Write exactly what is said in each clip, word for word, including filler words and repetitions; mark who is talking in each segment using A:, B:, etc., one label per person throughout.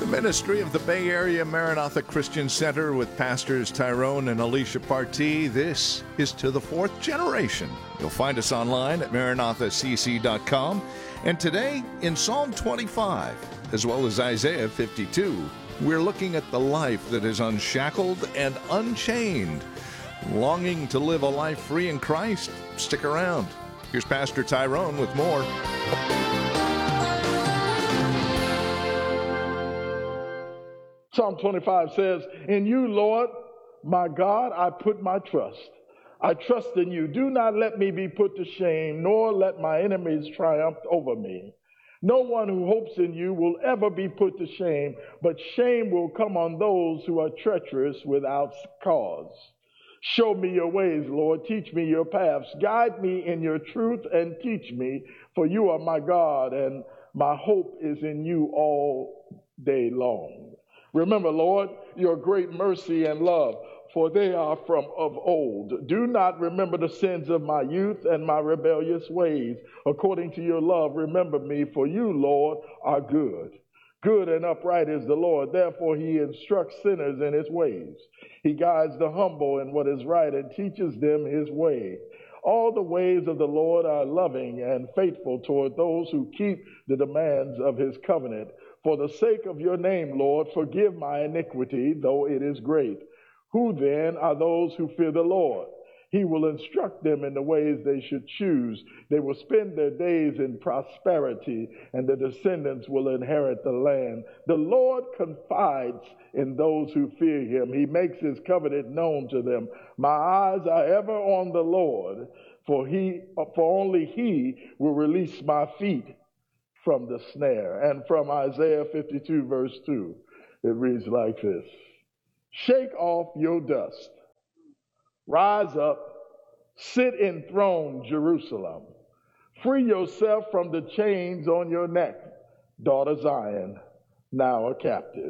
A: Ministry of the Bay Area Maranatha Christian Center with Pastors Tyrone and Alicia Partee. This is To the Fourth Generation. You'll find us online at maranatha c c dot com. And today in Psalm twenty-five, as well as Isaiah fifty-two, we're looking at the life that is unshackled and unchained. Longing to live a life free in Christ? Stick around. Here's Pastor Tyrone with more.
B: Psalm twenty-five says, "In you, Lord, my God, I put my trust. I trust in you. Do not let me be put to shame, nor let my enemies triumph over me. No one who hopes in you will ever be put to shame, but shame will come on those who are treacherous without cause. Show me your ways, Lord. Teach me your paths. Guide me in your truth and teach me, for you are my God, and my hope is in you all day long. Remember, Lord, your great mercy and love, for they are from of old. Do not remember the sins of my youth and my rebellious ways. According to your love, remember me, for you, Lord, are good. Good and upright is the Lord. Therefore, he instructs sinners in his ways. He guides the humble in what is right and teaches them his way. All the ways of the Lord are loving and faithful toward those who keep the demands of his covenant. For the sake of your name, Lord, forgive my iniquity, though it is great. Who then are those who fear the Lord? He will instruct them in the ways they should choose. They will spend their days in prosperity, and their descendants will inherit the land. The Lord confides in those who fear him. He makes his covenant known to them. My eyes are ever on the Lord, for he, for only he will release my feet from the snare." And from Isaiah fifty-two, verse two, it reads like this: "Shake off your dust. Rise up, sit enthroned, Jerusalem. Free yourself from the chains on your neck, daughter Zion, now a captive."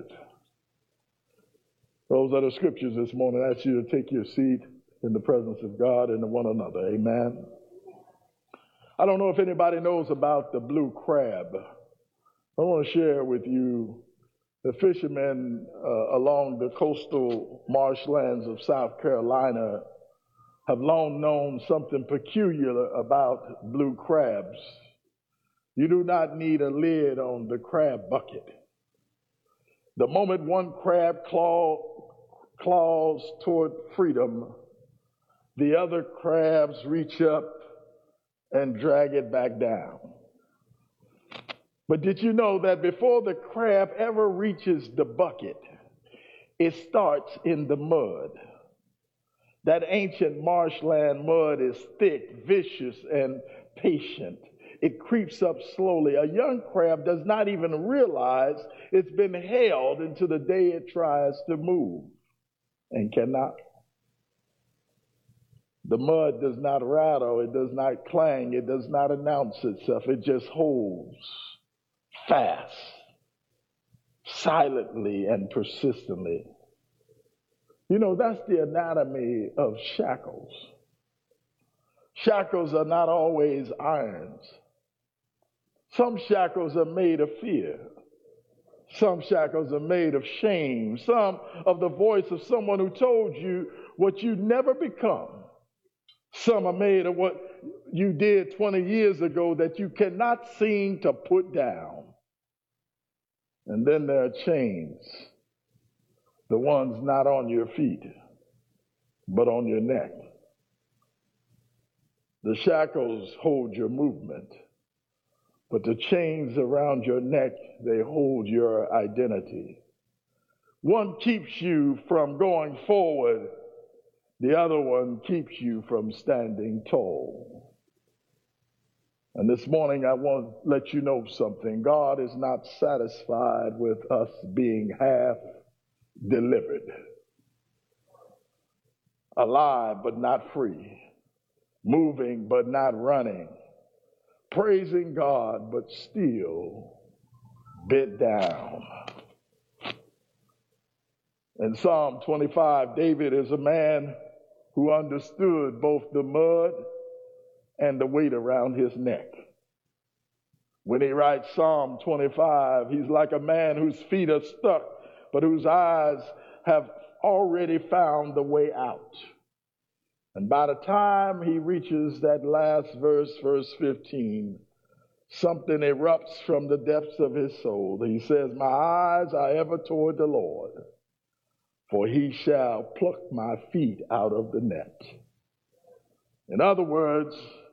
B: Those are the scriptures this morning. I ask you to take your seat in the presence of God and one another. Amen. I don't know if anybody knows about the blue crab. I want to share with you the fishermen uh, along the coastal marshlands of South Carolina have long known something peculiar about blue crabs. You do not need a lid on the crab bucket. The moment one crab claw, claws toward freedom, the other crabs reach up and drag it back down. But did you know that before the crab ever reaches the bucket, it starts in the mud? That ancient marshland mud is thick, vicious, and patient. It creeps up slowly. A young crab does not even realize it's been held until the day it tries to move and cannot. The mud does not rattle, it does not clang, it does not announce itself. It just holds fast, silently, and persistently. You know, that's the anatomy of shackles. Shackles are not always irons. Some shackles are made of fear. Some shackles are made of shame. Some of the voice of someone who told you what you never become. Some are made of what you did twenty years ago that you cannot seem to put down. And then there are chains, the ones not on your feet, but on your neck. The shackles hold your movement, but the chains around your neck, they hold your identity. One keeps you from going forward. The other one keeps you from standing tall. And this morning I want to let you know something. God is not satisfied with us being half delivered. Alive but not free. Moving but not running. Praising God but still bit down. In Psalm twenty-five, David is a man who understood both the mud and the weight around his neck. When he writes Psalm twenty-five, he's like a man whose feet are stuck, but whose eyes have already found the way out. And by the time he reaches that last verse, verse fifteen, something erupts from the depths of his soul. He says, my eyes are ever toward the Lord, for he shall pluck my feet out of the net. In other words,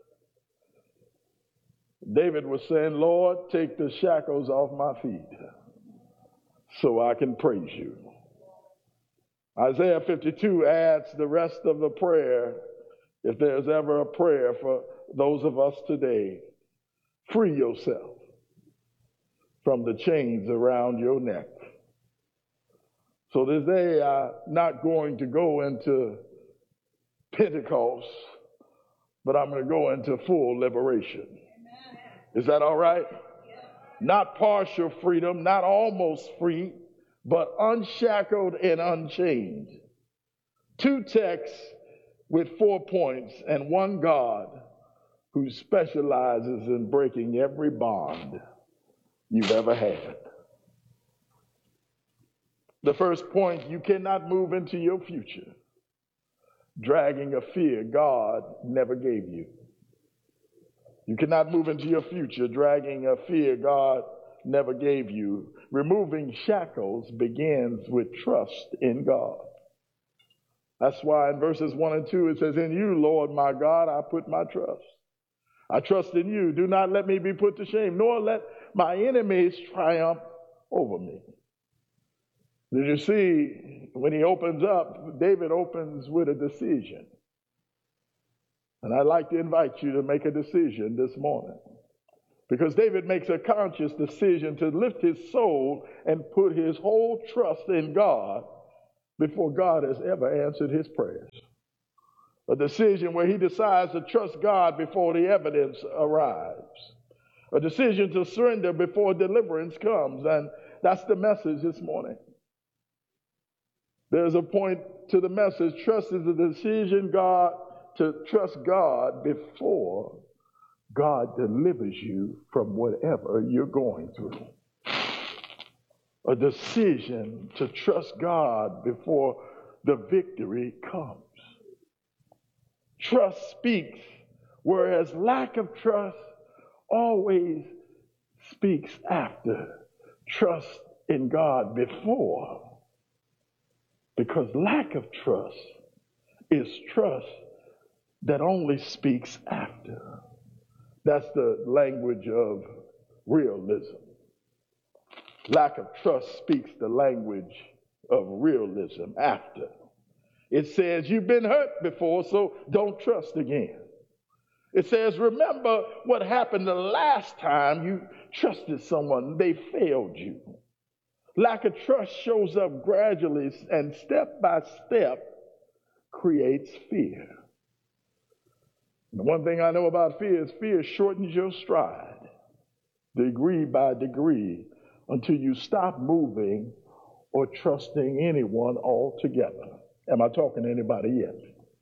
B: David was saying, Lord, take the shackles off my feet so I can praise you. Isaiah fifty-two adds the rest of the prayer, if there's ever a prayer for those of us today. Free yourself from the chains around your neck. So today I'm not going to go into Pentecost, but I'm going to go into full liberation. Is that all right? Not partial freedom, not almost free, but unshackled and unchained. Two texts with four points and one God who specializes in breaking every bond you've ever had. The first point, you cannot move into your future dragging a fear God never gave you. You cannot move into your future dragging a fear God never gave you. Removing shackles begins with trust in God. That's why in verses one and two it says, in you, Lord my God, I put my trust. I trust in you. Do not let me be put to shame, nor let my enemies triumph over me. Did you see, when he opens up, David opens with a decision. And I'd like to invite you to make a decision this morning. Because David makes a conscious decision to lift his soul and put his whole trust in God before God has ever answered his prayers. A decision where he decides to trust God before the evidence arrives. A decision to surrender before deliverance comes. And that's the message this morning. There's a point to the message. Trust is a decision God to trust God before God delivers you from whatever you're going through. A decision to trust God before the victory comes. Trust speaks, whereas lack of trust always speaks after. Trust in God before. Because lack of trust is trust that only speaks after. That's the language of realism. Lack of trust speaks the language of realism after. It says, you've been hurt before, so don't trust again. It says, remember what happened the last time you trusted someone. They failed you. Lack of trust shows up gradually and step by step creates fear. The one thing I know about fear is fear shortens your stride, degree by degree, until you stop moving or trusting anyone altogether. Am I talking to anybody yet?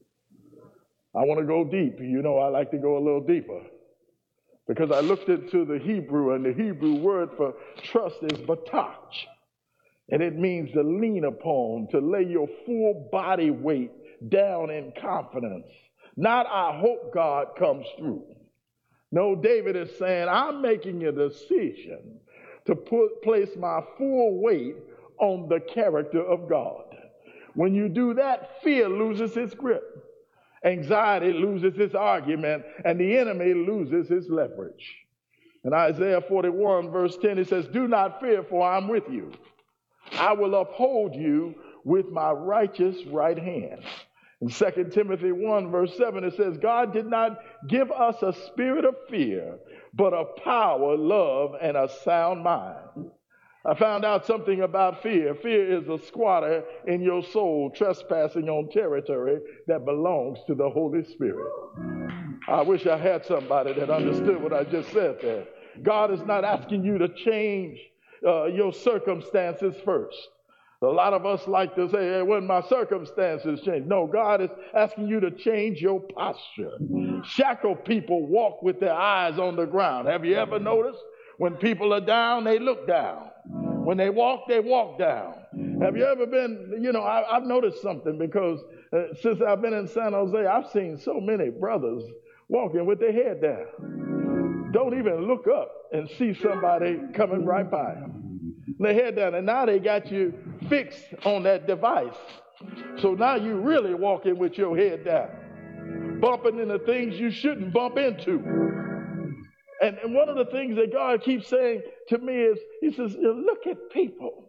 B: I want to go deep. You know, I like to go a little deeper because I looked into the Hebrew, and the Hebrew word for trust is batach, and it means to lean upon, to lay your full body weight down in confidence. Not, I hope God comes through. No, David is saying, I'm making a decision to put place my full weight on the character of God. When you do that, fear loses its grip. Anxiety loses its argument, and the enemy loses his leverage. In Isaiah forty-one, verse ten, it says, do not fear, for I'm with you. I will uphold you with my righteous right hand. In Second Timothy one, verse seven, it says, God did not give us a spirit of fear, but of power, love, and a sound mind. I found out something about fear. Fear is a squatter in your soul trespassing on territory that belongs to the Holy Spirit. I wish I had somebody that understood what I just said there. God is not asking you to change uh, your circumstances first. A lot of us like to say, hey, when my circumstances change. No, God is asking you to change your posture. Shackled people walk with their eyes on the ground. Have you ever noticed? When people are down, they look down. When they walk, they walk down. Have you ever been, you know, I, I've noticed something because uh, since I've been in San Jose, I've seen so many brothers walking with their head down. Don't even look up and see somebody coming right by them. Their head down, and now they got you fixed on that device. So now you're really walking with your head down, bumping into things you shouldn't bump into. And, and one of the things that God keeps saying to me is, he says, look at people.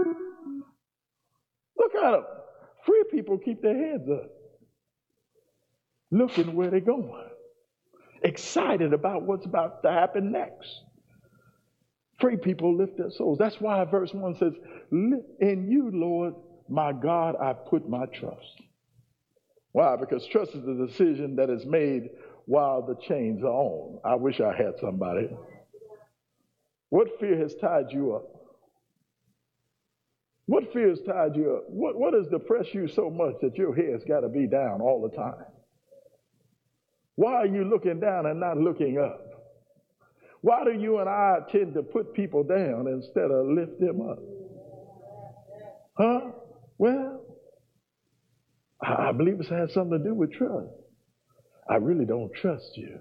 B: Look at them. Free people keep their heads up, looking where they're going, excited about what's about to happen next. Free people lift their souls. That's why verse one says, in you, Lord, my God, I put my trust. Why? Because trust is the decision that is made while the chains are on. I wish I had somebody. What fear has tied you up? What fear has tied you up? What, what has depressed you so much that your head's got to be down all the time? Why are you looking down and not looking up? Why do you and I tend to put people down instead of lift them up? Huh? Well, I believe it has something to do with trust. I really don't trust you.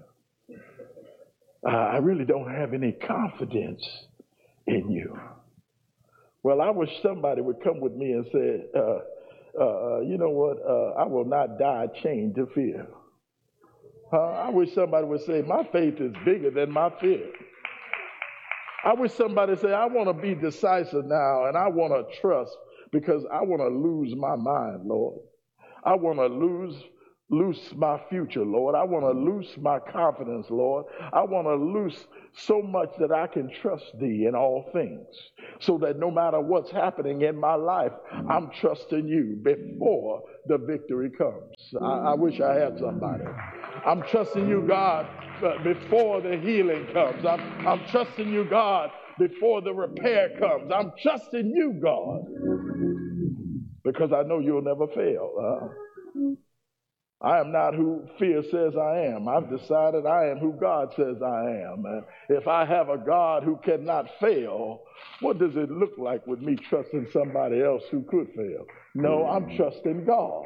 B: I really don't have any confidence in you. Well, I wish somebody would come with me and say, uh, uh, you know what, uh, I will not die chained to fear. Uh, I wish somebody would say, my faith is bigger than my fear. I wish somebody would say, I want to be decisive now, and I want to trust because I want to lose my mind, Lord. I want to lose loose my future, Lord. I want to loose my confidence, Lord. I want to loose so much that I can trust thee in all things, so that no matter what's happening in my life, I'm trusting you before the victory comes. I, I wish I had somebody. I'm trusting you, God, before the healing comes. I'm, I'm trusting you, God, before the repair comes. I'm trusting you, God, because I know you'll never fail. Uh, I am not who fear says I am. I've decided I am who God says I am. And if I have a God who cannot fail, what does it look like with me trusting somebody else who could fail? No, I'm trusting God.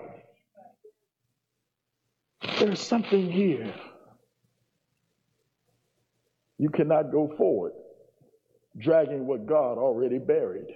B: There's something here. You cannot go forward dragging what God already buried.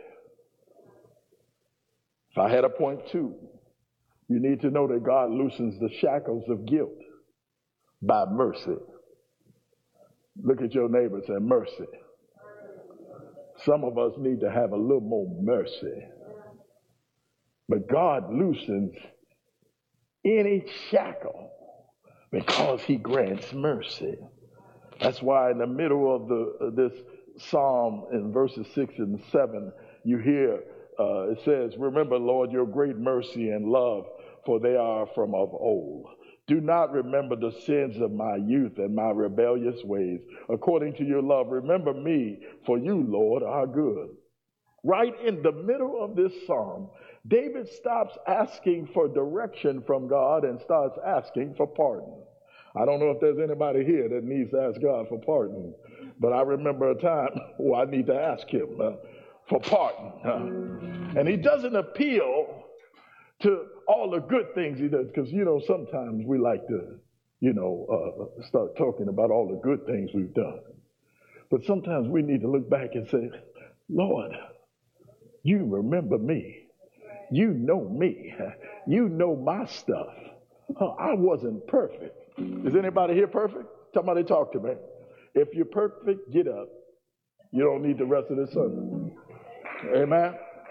B: If I had a point two, you need to know that God loosens the shackles of guilt by mercy. Look at your neighbor and say, mercy. Some of us need to have a little more mercy. But God loosens any shackle because he grants mercy. That's why in the middle of the uh, this psalm in verses six and seven, you hear uh, it says, remember, Lord, your great mercy and love, for they are from of old. Do not remember the sins of my youth and my rebellious ways. According to your love, remember me, for you, Lord, are good. Right in the middle of this psalm, David stops asking for direction from God and starts asking for pardon. I don't know if there's anybody here that needs to ask God for pardon, but I remember a time where I need to ask him uh, for pardon. Uh, and he doesn't appeal to all the good things he does, because, you know, sometimes we like to, you know, uh, start talking about all the good things we've done. But sometimes we need to look back and say, Lord, you remember me. You know me. You know my stuff. Uh, I wasn't perfect. Is anybody here perfect? Somebody talk to me. If you're perfect, get up. You don't need the rest of the Sunday. Amen.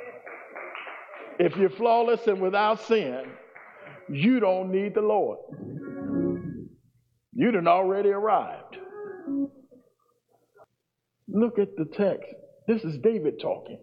B: If you're flawless and without sin, you don't need the Lord. You done already arrived. Look at the text. This is David talking.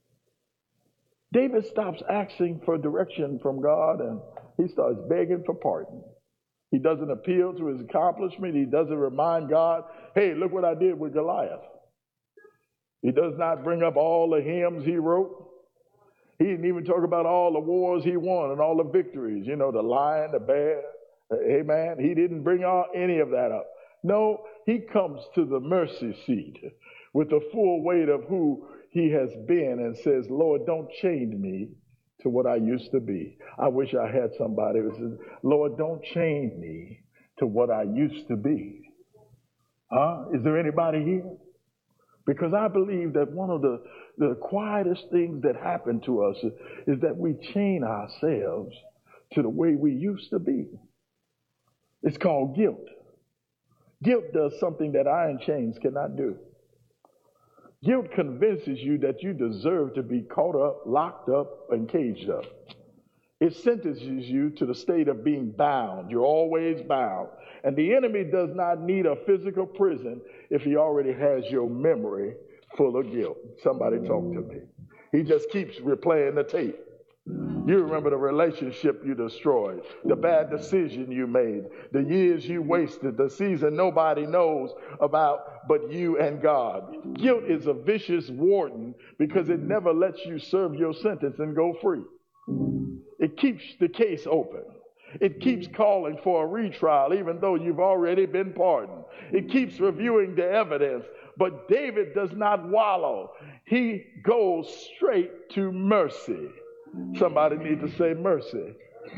B: David stops asking for direction from God and he starts begging for pardon. He doesn't appeal to his accomplishment. He doesn't remind God, hey, look what I did with Goliath. He does not bring up all the hymns he wrote. He didn't even talk about all the wars he won and all the victories, you know, the lion, the bear, amen. He didn't bring all, any of that up. No, he comes to the mercy seat with the full weight of who he has been and says, Lord, don't change me to what I used to be. I wish I had somebody who says, Lord, don't change me to what I used to be. Huh? Is there anybody here? Because I believe that one of the, the quietest things that happen to us is, is that we chain ourselves to the way we used to be. It's called guilt. Guilt does something that iron chains cannot do. Guilt convinces you that you deserve to be caught up, locked up, and caged up. It sentences you to the state of being bound. You're always bound. And the enemy does not need a physical prison if he already has your memory full of guilt. Somebody talk to me. He just keeps replaying the tape. You remember the relationship you destroyed, the bad decision you made, the years you wasted, the season nobody knows about but you and God. Guilt is a vicious warden because it never lets you serve your sentence and go free. It keeps the case open. It keeps calling for a retrial even though you've already been pardoned. It keeps reviewing the evidence. But David does not wallow. He goes straight to mercy. Somebody need to say mercy.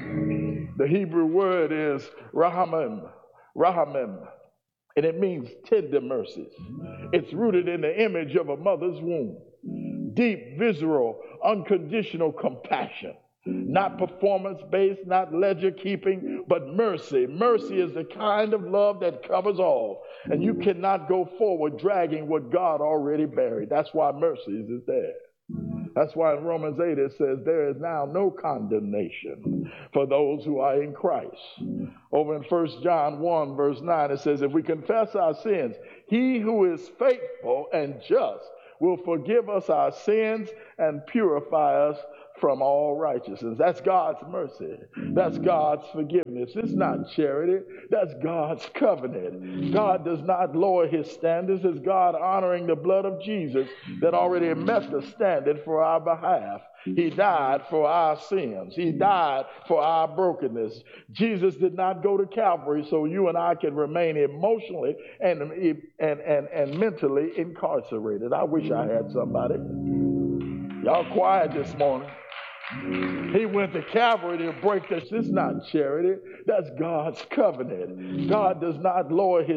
B: The Hebrew word is rahamim, rahamim, and it means tender mercies. It's rooted in the image of a mother's womb. Deep, visceral, unconditional compassion. Not performance-based, not ledger-keeping, but mercy. Mercy is the kind of love that covers all. And you cannot go forward dragging what God already buried. That's why mercy is there. That's why in Romans eight it says there is now no condemnation for those who are in Christ. Over in First John one verse nine it says, if we confess our sins, he who is faithful and just will forgive us our sins and purify us from all righteousness. That's God's mercy. That's God's forgiveness. It's not charity. That's God's covenant. God does not lower his standards. It's God honoring the blood of Jesus that already met the standard for our behalf. He died for our sins. He died for our brokenness. Jesus did not go to Calvary so you and I can remain emotionally and, and, and, and mentally incarcerated. I wish I had somebody. Y'all quiet this morning. He went to Calvary to break this. It's not charity. That's God's covenant. God does not lower his